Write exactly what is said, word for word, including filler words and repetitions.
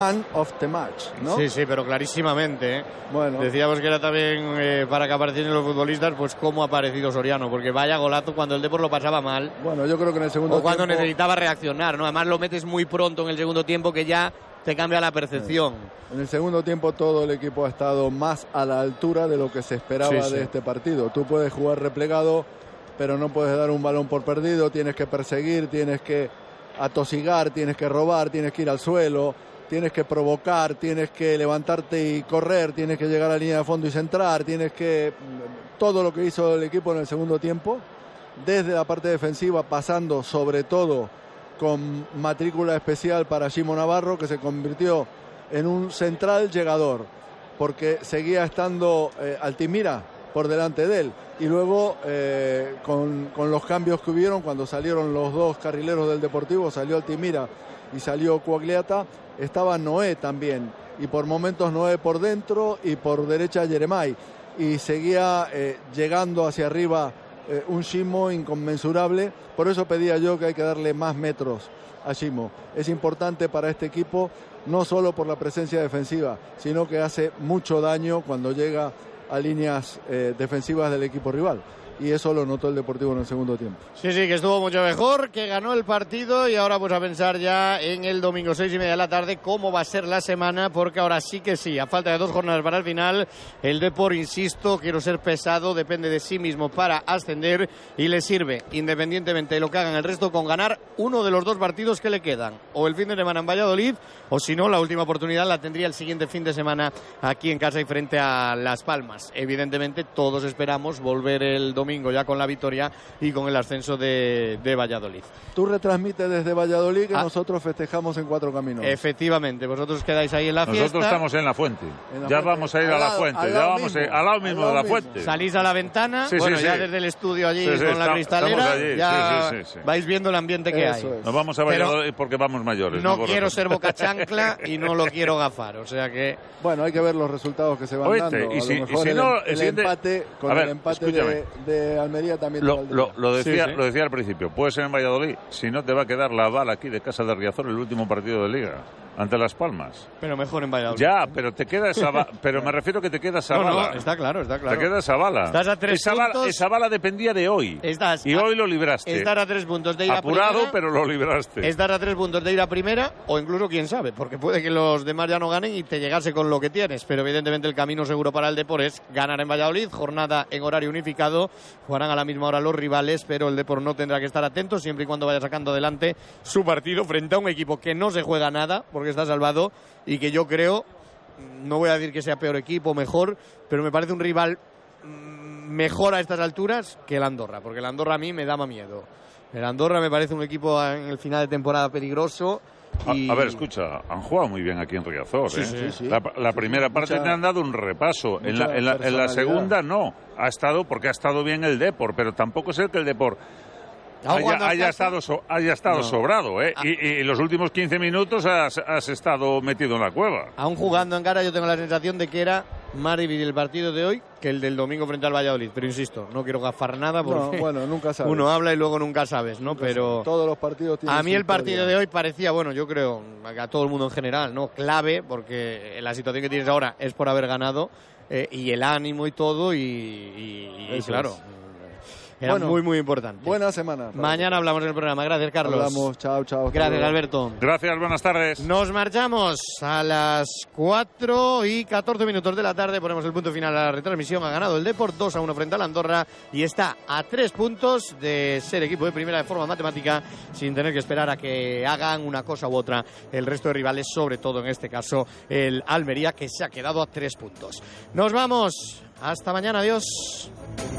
Man of the match, ¿no? Sí, sí, pero clarísimamente, ¿eh? Bueno. Decíamos que era también eh, para que apareciesen los futbolistas, pues cómo ha aparecido Soriano, porque vaya golazo cuando el Depor lo pasaba mal. Bueno, yo creo que en el segundo o cuando tiempo... necesitaba reaccionar, ¿no? Además lo metes muy pronto en el segundo tiempo que ya te cambia la percepción. En el segundo tiempo todo el equipo ha estado más a la altura de lo que se esperaba Sí, sí. de este partido. Tú puedes jugar replegado, pero no puedes dar un balón por perdido, tienes que perseguir, tienes que atosigar, tienes que robar, tienes que ir al suelo, tienes que provocar, tienes que levantarte y correr, tienes que llegar a la línea de fondo y centrar, tienes que... Todo lo que hizo el equipo en el segundo tiempo, desde la parte defensiva, pasando sobre todo con matrícula especial para Ximo Navarro, que se convirtió en un central llegador, porque seguía estando eh, Altimira por delante de él. Y luego, eh, con, con los cambios que hubieron, cuando salieron los dos carrileros del Deportivo, salió Altimira y salió Coagliata, estaba Noé también, y por momentos Noé por dentro y por derecha Yeremay, y seguía eh, llegando hacia arriba eh, un Ximo inconmensurable. Por eso pedía yo que hay que darle más metros a Ximo. Es importante para este equipo, no solo por la presencia defensiva, sino que hace mucho daño cuando llega a líneas eh, defensivas del equipo rival. Y eso lo notó el Deportivo en el segundo tiempo. Sí, sí, que estuvo mucho mejor, que ganó el partido y ahora pues a pensar ya en el domingo seis y media de la tarde cómo va a ser la semana, porque ahora sí que sí, a falta de dos jornadas para el final, el Depor, insisto, quiero ser pesado, depende de sí mismo para ascender y le sirve, independientemente de lo que hagan el resto, con ganar uno de los dos partidos que le quedan, o el fin de semana en Valladolid, o si no, la última oportunidad la tendría el siguiente fin de semana aquí en casa y frente a Las Palmas. Evidentemente todos esperamos volver el domingo ya con la victoria y con el ascenso de, de Valladolid. Tú retransmites desde Valladolid que ah. nosotros festejamos en Cuatro Caminos. Efectivamente, vosotros quedáis ahí en la nosotros fiesta. Nosotros estamos en la fuente. En la ya fuente. vamos a ir a la fuente. Ya vamos mismo. a ir al lado mismo al lado de la mismo. fuente. Salís a la ventana, sí, bueno, sí, ya sí. desde el estudio allí sí, sí, con la está, cristalera, allí. ya sí, sí, sí, sí. vais viendo el ambiente que Eso hay. es. Nos vamos a Valladolid porque vamos mayores. No, no quiero ser boca chancla y no lo quiero gafar, o sea que... Bueno, hay que ver los resultados que se van Oíste, dando. Y a si, lo mejor y si el, no, el, el siguiente... empate, con ver, el empate de, de Almería también lo, lo, lo, decía, sí, sí. lo decía al principio, puede ser en Valladolid, si no te va a quedar la bala aquí de Casa de Riazor el último partido de Liga, ante Las Palmas. Pero mejor en Valladolid. Ya, pero te queda esa bala, pero me refiero que te queda esa no, bala. No, está claro, está claro. Te queda esa bala. Estás a tres esa puntos. Bala, esa bala dependía de hoy. Estás y a, hoy lo libraste. Estar a tres puntos de ir Apurado, a primera. pero lo libraste. Estar a tres puntos de ir a primera, o incluso quién sabe, porque puede que los demás ya no ganen y te llegase con lo que tienes. Pero evidentemente el camino seguro para el Depor es ganar en Valladolid, jornada en horario unificado. Jugarán a la misma hora los rivales, pero el Depor no tendrá que estar atento siempre y cuando vaya sacando adelante su partido frente a un equipo que no se juega nada, porque está salvado, y que yo creo, no voy a decir que sea peor equipo, mejor, pero me parece un rival mejor a estas alturas que el Andorra, porque el Andorra a mí me da más miedo. El Andorra me parece un equipo en el final de temporada peligroso. Y... A, a ver, escucha, han jugado muy bien aquí en Riazor. Sí, ¿eh? sí, sí. La, la primera parte mucha, te han dado un repaso. En la, en, la, en la segunda no. Ha estado porque ha estado bien el Depor, pero tampoco es el que el Depor haya, haya estado, so, haya estado no. sobrado. ¿eh? Ah. Y, y los últimos quince minutos has, has estado metido en la cueva. Aún jugando en cara yo tengo la sensación de que era más difícil el partido de hoy que el del domingo frente al Valladolid, pero insisto, no quiero gafar nada porque no, bueno, nunca sabes. Uno habla y luego nunca sabes, ¿no? Pero todos los partidos tienen a mí el partido de hoy parecía, bueno, yo creo a todo el mundo en general, ¿no? Clave, porque la situación que tienes ahora es por haber ganado eh, y el ánimo y todo y, y, y claro. Es. Era bueno, muy, muy importante. Buena semana. Mañana hablamos en el programa. Gracias, Carlos. Hablamos. Chao, chao. Gracias, luego. Alberto. Gracias, buenas tardes. Nos marchamos a las cuatro y catorce minutos de la tarde. Ponemos el punto final a la retransmisión. Ha ganado el Depor dos a uno frente al Andorra y está a tres puntos de ser equipo de primera de forma matemática sin tener que esperar a que hagan una cosa u otra el resto de rivales, sobre todo en este caso el Almería, que se ha quedado a tres puntos. Nos vamos. Hasta mañana. Adiós.